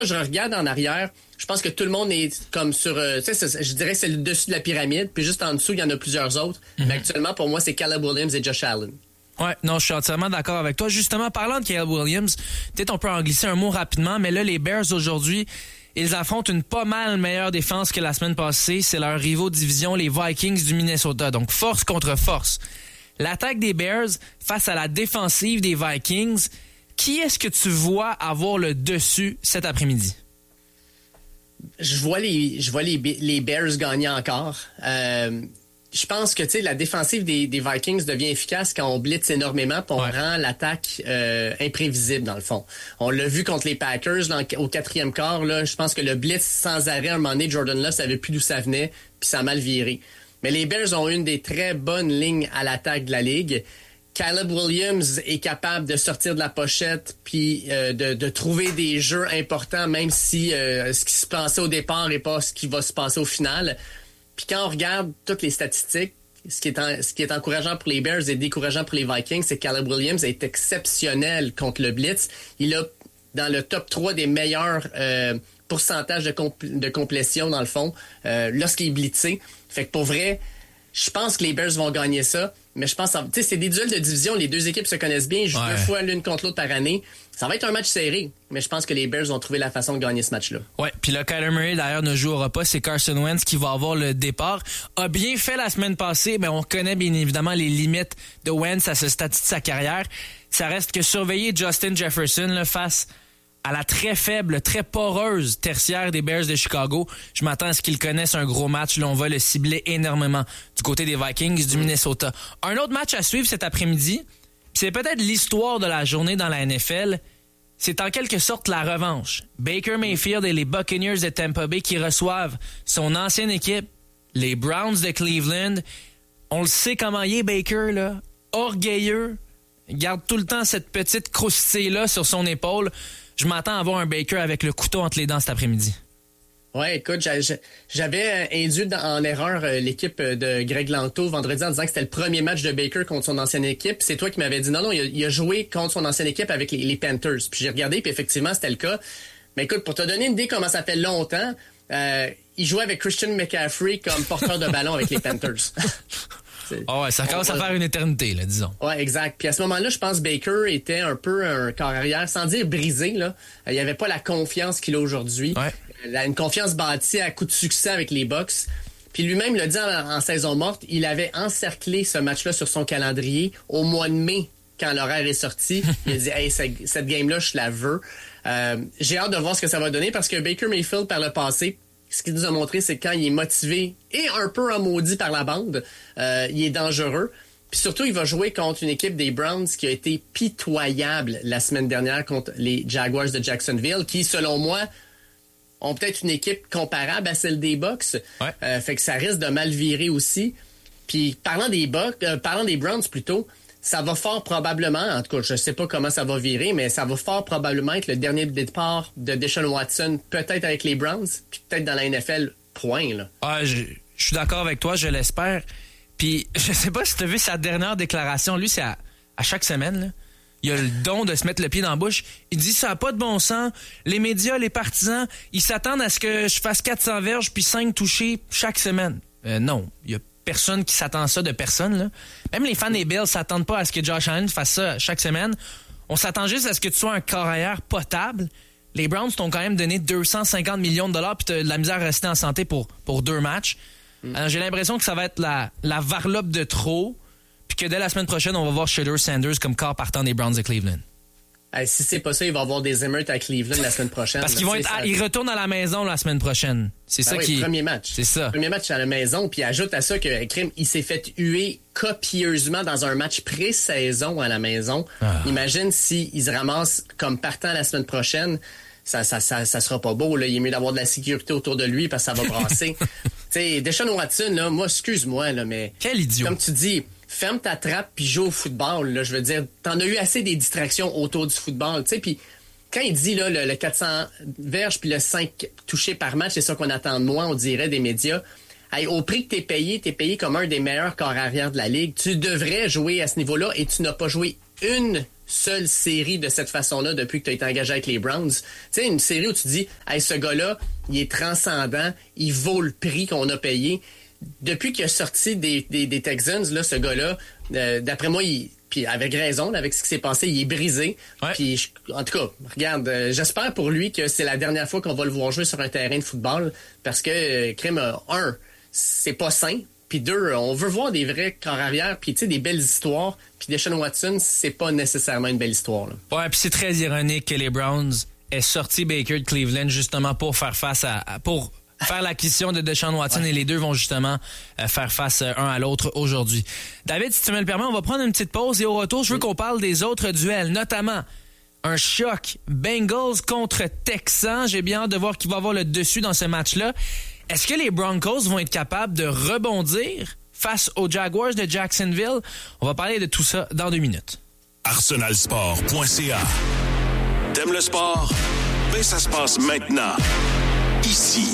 je regarde en arrière, je pense que tout le monde est comme sur... je dirais que c'est le dessus de la pyramide, puis juste en dessous, il y en a plusieurs autres. Mais actuellement, pour moi, c'est Caleb Williams et Josh Allen. Ouais, non, je suis entièrement d'accord avec toi. Justement, parlant de Caleb Williams, peut-être on peut en glisser un mot rapidement, mais là, les Bears aujourd'hui, ils affrontent une pas mal meilleure défense que la semaine passée. C'est leur rivaux de division, les Vikings du Minnesota. Donc, force contre force. L'attaque des Bears face à la défensive des Vikings, qui est-ce que tu vois avoir le dessus cet après-midi? Je vois les Bears gagner encore. Je pense que la défensive des Vikings devient efficace quand on blitz énormément puis on rend l'attaque imprévisible dans le fond. On l'a vu contre les Packers au 4e quart. Là, je pense que le blitz sans arrêt, à un moment donné, Jordan Love savait plus d'où ça venait puis ça a mal viré. Mais les Bears ont une des très bonnes lignes à l'attaque de la Ligue. Caleb Williams est capable de sortir de la pochette puis de trouver des jeux importants même si ce qui se passait au départ n'est pas ce qui va se passer au final. Puis quand on regarde toutes les statistiques, ce qui est encourageant pour les Bears et décourageant pour les Vikings, c'est que Caleb Williams est exceptionnel contre le blitz. Il a dans le top 3 des meilleurs pourcentages de complétion dans le fond lorsqu'il est blitzé. Fait que pour vrai, je pense que les Bears vont gagner ça. Mais je pense, tu sais, c'est des duels de division. Les deux équipes se connaissent bien. Ils jouent 2 fois l'une contre l'autre par année. Ça va être un match serré. Mais je pense que les Bears vont trouver la façon de gagner ce match-là. Ouais. Puis là, Kyler Murray, d'ailleurs, ne jouera pas. C'est Carson Wentz qui va avoir le départ. A bien fait la semaine passée. Mais on connaît bien évidemment les limites de Wentz à ce stade de sa carrière. Ça reste que surveiller Justin Jefferson là, face à la très faible, très poreuse tertiaire des Bears de Chicago. Je m'attends à ce qu'ils connaissent un gros match. Là, on va le cibler énormément du côté des Vikings du Minnesota. Un autre match à suivre cet après-midi, c'est peut-être l'histoire de la journée dans la NFL. C'est en quelque sorte la revanche. Baker Mayfield et les Buccaneers de Tampa Bay qui reçoivent son ancienne équipe, les Browns de Cleveland. On le sait comment il est, Baker, là. Orgueilleux. Il garde tout le temps cette petite croustille-là sur son épaule. Je m'attends à voir un Baker avec le couteau entre les dents cet après-midi. Ouais, écoute, j'avais induit en erreur l'équipe de Greg Lanto vendredi en disant que c'était le premier match de Baker contre son ancienne équipe. C'est toi qui m'avais dit non, il a joué contre son ancienne équipe avec les Panthers. Puis j'ai regardé, puis effectivement, c'était le cas. Mais écoute, pour te donner une idée comment ça fait longtemps, il jouait avec Christian McCaffrey comme porteur de ballon avec les Panthers. Oh ouais, ça commence à faire une éternité, là, disons. Ouais, exact. Puis à ce moment-là, je pense que Baker était un peu un corps arrière, sans dire brisé, là. Il avait pas la confiance qu'il a aujourd'hui. Ouais. Une confiance bâtie à coup de succès avec les Bucs. Puis lui-même l'a dit en saison morte, il avait encerclé ce match-là sur son calendrier au mois de mai, quand l'horaire est sorti. Il a dit, hey, cette game-là, je la veux. J'ai hâte de voir ce que ça va donner parce que Baker Mayfield, par le passé, ce qu'il nous a montré, c'est que quand il est motivé et un peu maudit par la bande, il est dangereux. Puis surtout, il va jouer contre une équipe des Browns qui a été pitoyable la semaine dernière contre les Jaguars de Jacksonville, qui, selon moi, ont peut-être une équipe comparable à celle des Bucs. Ouais. Fait que ça risque de mal virer aussi. Puis parlant des Browns plutôt, ça va fort probablement, en tout cas, je sais pas comment ça va virer, mais ça va fort probablement être le dernier départ de Deshaun Watson, peut-être avec les Browns, puis peut-être dans la NFL, point, là. Ah, je suis d'accord avec toi, je l'espère. Puis, je sais pas si tu as vu sa dernière déclaration. Lui, c'est à chaque semaine, là. Il a le don de se mettre le pied dans la bouche. Il dit, ça n'a pas de bon sens. Les médias, les partisans, ils s'attendent à ce que je fasse 400 verges puis 5 touchés chaque semaine. Non, il y a personne qui s'attend à ça de personne, là. Même les fans des Bills s'attendent pas à ce que Josh Allen fasse ça chaque semaine. On s'attend juste à ce que tu sois un corps arrière potable. Les Browns t'ont quand même donné 250 millions de dollars puis t'as de la misère à rester en santé pour 2 matchs. Alors, j'ai l'impression que ça va être la varlope de trop puis que dès la semaine prochaine, on va voir Shedeur Sanders comme corps partant des Browns de Cleveland. Si c'est pas ça, il va y avoir des émeutes à Cleveland la semaine prochaine. Parce qu'ils vont ils retournent à la maison la semaine prochaine. C'est ça qui. Premier match. C'est ça. Premier match à la maison. Puis ajoute à ça que Krim, il s'est fait huer copieusement dans un match pré-saison à la maison. Imagine s'il se ramasse comme partant la semaine prochaine. Ça sera pas beau, là. Il est mieux d'avoir de la sécurité autour de lui parce que ça va brasser. Tu sais, Deshaun Watson, là, moi, excuse-moi, là, mais. Quel idiot. Comme tu dis. Ferme ta trappe puis joue au football. Là, je veux dire, t'en as eu assez des distractions autour du football. Tu sais, puis quand il dit là, le 400 verges puis le 5 touchés par match, c'est ça qu'on attend de moi, on dirait, des médias. Hey, au prix que t'es payé comme un des meilleurs corps arrière de la Ligue. Tu devrais jouer à ce niveau-là et tu n'as pas joué une seule série de cette façon-là depuis que tu as été engagé avec les Browns. Tu sais, une série où tu dis, hey, ce gars-là, il est transcendant, il vaut le prix qu'on a payé. Depuis qu'il est sorti des Texans, là, ce gars-là, d'après moi, puis avec raison, avec ce qui s'est passé, il est brisé. Ouais. Puis en tout cas, regarde, j'espère pour lui que c'est la dernière fois qu'on va le voir jouer sur un terrain de football parce que, un, c'est pas sain. Puis deux, on veut voir des vrais corps arrière, puis tu sais, des belles histoires. Puis Deshaun Watson, c'est pas nécessairement une belle histoire. Là. Ouais, puis c'est très ironique que les Browns aient sorti Baker de Cleveland justement pour faire face pour faire l'acquisition de Deshaun Watson et les deux vont justement faire face un à l'autre aujourd'hui. David, si tu me le permets, on va prendre une petite pause et au retour, je veux qu'on parle des autres duels, notamment un choc Bengals contre Texans. J'ai bien hâte de voir qui va avoir le dessus dans ce match-là. Est-ce que les Broncos vont être capables de rebondir face aux Jaguars de Jacksonville? On va parler de tout ça dans 2 minutes. arsenalsport.ca. T'aimes le sport? Ben ça se passe maintenant. Ici.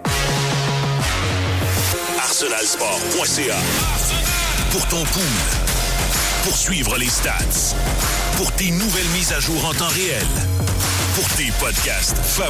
arsenalsport.ca. Pour ton pool. Pour suivre les stats. Pour tes nouvelles mises à jour en temps réel. Pour tes podcasts favoris.